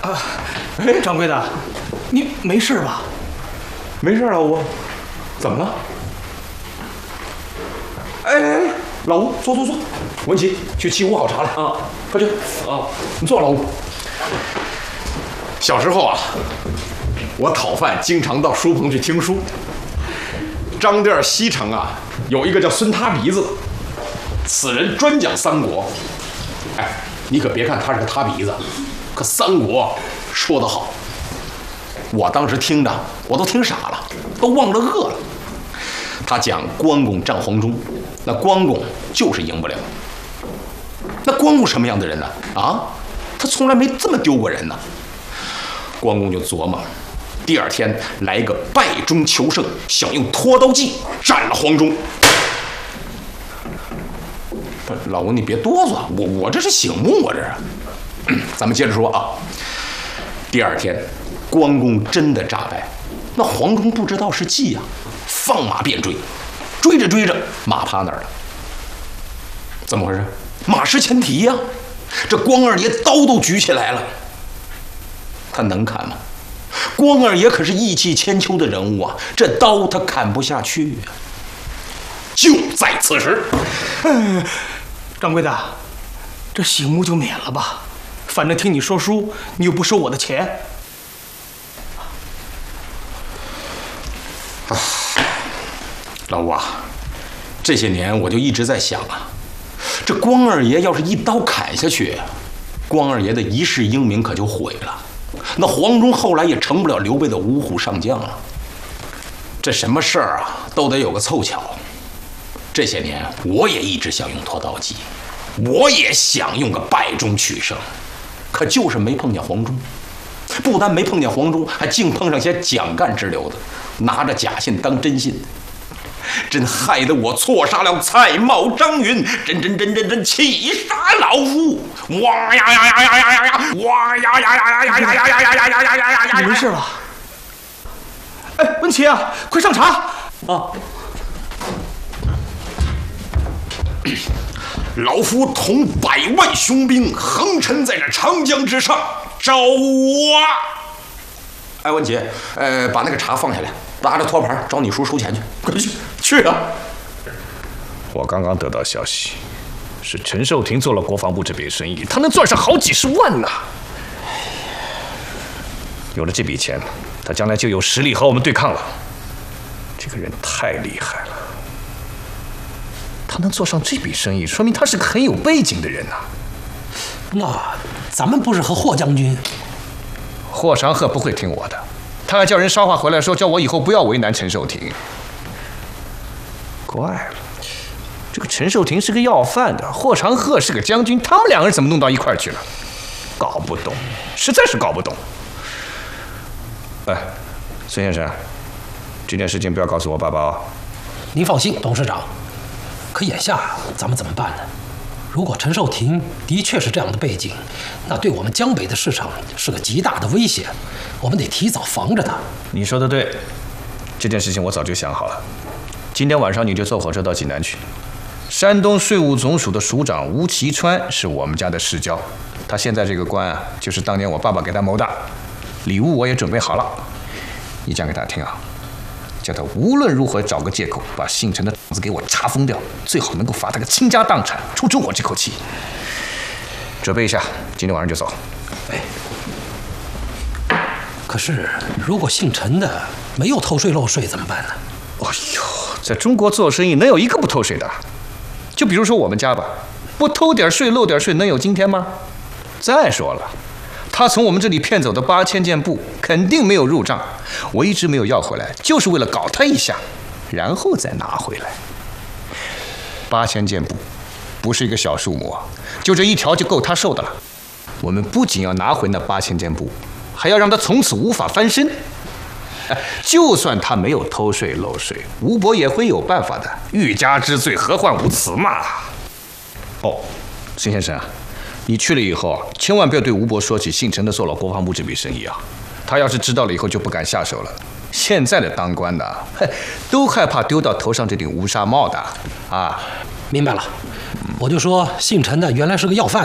掌柜的，你没事吧？ 没事，老吴，怎么了？哎，老吴，坐。文琪，去沏壶好茶来啊！快去啊！你坐，老吴。小时候啊，我讨饭经常到书棚去听书。张店西城啊，有一个叫孙塌鼻子的，此人专讲三国。哎，你可别看他是个塌鼻子，可三国说得好。我当时听着，我都听傻了，都忘了饿了。他讲关公战黄忠，那关公就是赢不了。那关公什么样的人呢？啊，他从来没这么丢过人呢。关公就琢磨，第二天来一个败中求胜，想用拖刀计斩了黄忠。不，老吴你别哆嗦，我这是醒目，我这是。咱们接着说啊。第二天，关公真的诈败，那黄忠不知道是计啊，放马便追，追着马趴那儿了。怎么回事？马失前蹄呀！这关二爷刀都举起来了，他能砍吗？关二爷可是义气千秋的人物啊，这刀他砍不下去呀。就在此时， 掌柜的，这醒目就免了吧，反正听你说书，你又不收我的钱。 老吴啊，这些年我就一直在想啊，这关二爷要是一刀砍下去，关二爷的一世英名可就毁了，那黄忠后来也成不了刘备的五虎上将了。这什么事儿啊，都得有个凑巧。这些年我也一直想用拖刀计，我也想用个败中取胜，可就是没碰见黄忠。不但没碰见黄忠，还净碰上些蒋干之流的，拿着假信当真信，真害得我错杀了蔡瑁、张允，真气杀老夫！哇呀呀呀呀呀呀呀！哇呀呀呀呀呀呀呀呀呀呀呀呀呀呀！ 你没事吧？哎，文琪啊，快上茶啊！ 老夫统100万雄兵，横陈在这长江之上，招我！哎，文琪，把那个茶放下来，拿着托盘找你叔收钱去，快去啊！ 我刚刚得到消息，是陈寿亭做了国防部这笔生意，他能赚上好几十万呢。有了这笔钱，他将来就有实力和我们对抗了。这个人太厉害了，他能做上这笔生意，说明他是个很有背景的人呐。 那咱们不是和霍将军？ 霍长鹤不会听我的，他还叫人捎话回来说，叫我以后不要为难陈寿亭。怪了，这个陈寿亭是个要饭的，霍长鹤是个将军，他们两个人怎么弄到一块儿去了？搞不懂，实在是搞不懂。哎，孙先生，这件事情不要告诉我爸爸哦。 您放心，董事长。可眼下咱们怎么办呢？如果陈寿亭的确是这样的背景，那对我们江北的市场是个极大的危险，我们得提早防着他。 你说的对，这件事情我早就想好了。今天晚上你就坐火车到济南去。山东税务总署的署长吴其川是我们家的世交，他现在这个官啊，就是当年我爸爸给他谋的。礼物我也准备好了，你讲给他听啊。叫他无论如何找个借口把姓陈的厂子给我查封掉，最好能够罚他个倾家荡产，出我这口气。准备一下，今天晚上就走。 可是如果姓陈的没有偷税漏税怎么办呢？ 哎呦，在中国做生意能有一个不偷税的？就比如说我们家吧，不偷点税漏点税能有今天吗？再说了，他从我们这里骗走的8000件布肯定没有入账，我一直没有要回来，就是为了搞他一下，然后再拿回来。8000件布不是一个小数目啊，就这一条就够他受的了。我们不仅要拿回那8000件布，还要让他从此无法翻身。就算他没有偷税漏税，吴伯也会有办法的。欲加之罪，何患无辞嘛。哦，孙先生啊，你去了以后啊，千万不要对吴伯说起姓陈的做了国防部这笔生意啊。他要是知道了以后就不敢下手了。现在的当官的，都害怕丢到头上这顶乌纱帽的啊。 明白了，我就说姓陈的原来是个要饭的。